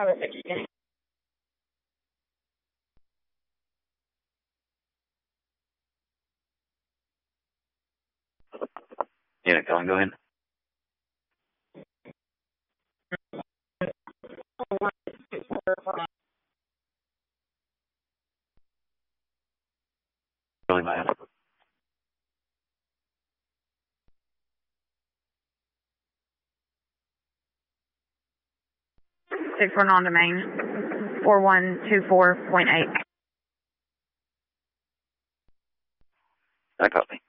Unit calling, go ahead. Really bad. 6-1 on domain, 4124.8. I copy.